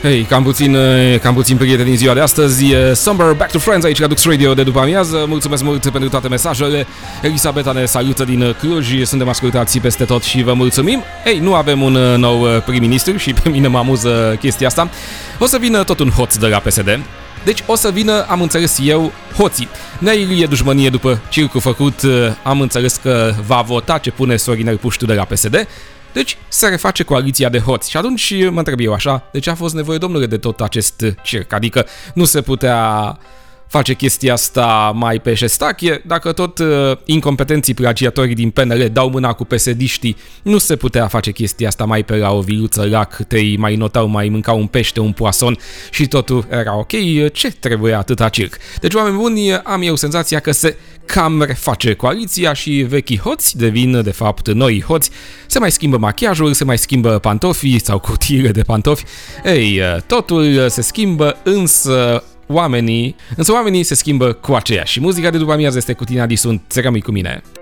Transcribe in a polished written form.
Hei, cam puțin prieteni din ziua de astăzi. Summer Back to Friends aici la Dux Radio de după amiază. Mulțumesc mult pentru toate mesajele. Elisabeta ne salută din Cluj. Suntem ascultați peste tot și vă mulțumim. Ei, nu avem un nou prim-ministru și pe mine mă amuză chestia asta. O să vină tot un hoț de la PSD. Deci o să vină, am înțeles eu, hoții. Nea Ilie dușmănie după circul făcut, am înțeles că va vota ce pune Sorinel Puștiu de la PSD. Deci se reface coaliția de hoți. Și atunci mă întreb eu așa, de ce a fost nevoie, domnule, de tot acest circ? Adică nu se putea face chestia asta mai pe șestache, dacă tot incompetenții plagiatorii din PNL dau mâna cu PSD-știi, nu se putea face chestia asta mai pe la o viluță, lac, tei, mai notau, mai mâncau un pește, un poason și totul era ok, ce trebuie atâta circ? Deci, oameni buni, am eu senzația că se cam reface coaliția și vechii hoți devin, de fapt, noi hoți, se mai schimbă machiajul, se mai schimbă pantofii sau cutiile de pantofi, ei, totul se schimbă, însă oamenii se schimbă cu aceea. Și muzica de după amiază este cu tine, Adi, sunt, rămâi cu mine.